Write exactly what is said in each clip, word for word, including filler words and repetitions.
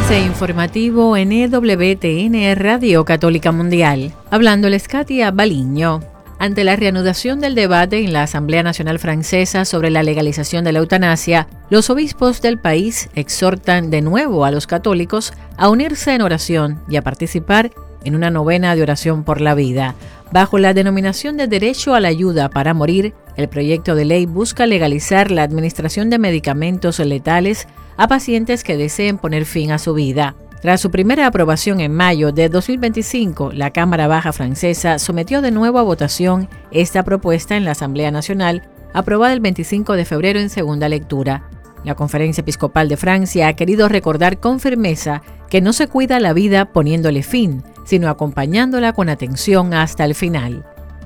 Avance informativo en E W T N Radio Católica Mundial. Hablándoles Katia Baliño. Ante la reanudación del debate en la Asamblea Nacional Francesa sobre la legalización de la eutanasia, los obispos del país exhortan de nuevo a los católicos a unirse en oración y a participar en una novena de oración por la vida. Bajo la denominación de Derecho a la Ayuda para Morir, el proyecto de ley busca legalizar la administración de medicamentos letales a pacientes que deseen poner fin a su vida. Tras su primera aprobación en mayo de dos mil veinticinco, la Cámara Baja francesa sometió de nuevo a votación esta propuesta en la Asamblea Nacional, aprobada el veinticinco de febrero en segunda lectura. La Conferencia Episcopal de Francia ha querido recordar con firmeza que no se cuida la vida poniéndole fin, sino acompañándola con atención hasta el final.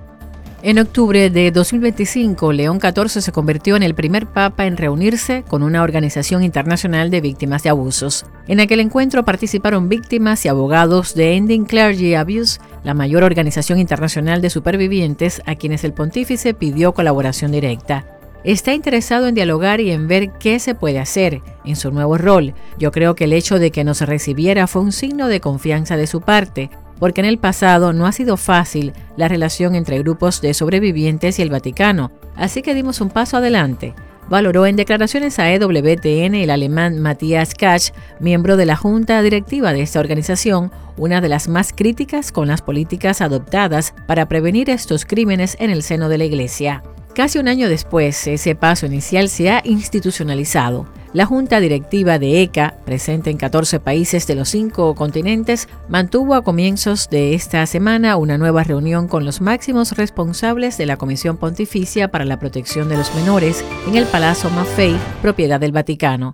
En octubre de dos mil veinticinco, León catorce se convirtió en el primer papa en reunirse con una organización internacional de víctimas de abusos. En aquel encuentro participaron víctimas y abogados de Ending Clergy Abuse, la mayor organización internacional de supervivientes a quienes el pontífice pidió colaboración directa. Está interesado en dialogar y en ver qué se puede hacer en su nuevo rol. Yo creo que el hecho de que nos recibiera fue un signo de confianza de su parte, porque en el pasado no ha sido fácil la relación entre grupos de sobrevivientes y el Vaticano, así que dimos un paso adelante, valoró en declaraciones a E W T N el alemán Matthias Kach, miembro de la junta directiva de esta organización, una de las más críticas con las políticas adoptadas para prevenir estos crímenes en el seno de la Iglesia. Casi un año después, ese paso inicial se ha institucionalizado. La Junta Directiva de E C A, presente en catorce países de los cinco continentes, mantuvo a comienzos de esta semana una nueva reunión con los máximos responsables de la Comisión Pontificia para la Protección de los Menores en el Palazzo Maffei, propiedad del Vaticano.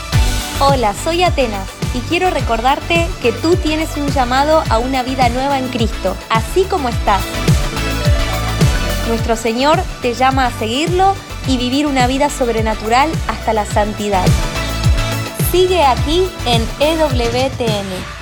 Hola, soy Atenas y quiero recordarte que tú tienes un llamado a una vida nueva en Cristo, así como estás. Nuestro Señor te llama a seguirlo y vivir una vida sobrenatural hasta la santidad. Sigue aquí en E W T N.